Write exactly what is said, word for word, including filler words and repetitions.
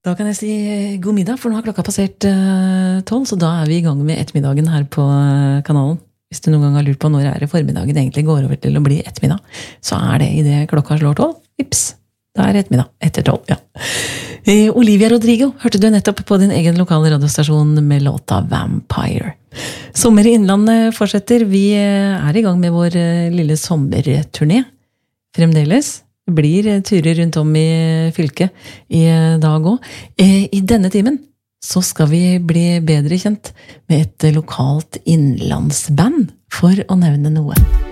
Da kan jeg si god middag, for nå har klokka passert tolv, så da er vi i gang med ettermiddagen her på kanalen. Hvis du noen gang har lurt på når er det formiddagen egentlig går over til å bli ettermiddag, så er det i det klokka slår tolv. Vips, da er det ettermiddag, etter tolv, ja. Olivia Rodrigo hørte du nettopp på din egen lokale radiostasjon med låta Vampire. Sommer i Innlandet fortsetter. Vi er i gang med vår lille sommerturné. Fremdeles. Det blir turer rundt om i fylket i dag også. I denne timen så skal vi bli bedre kjent med et lokalt innlandsband, for å nevne noe.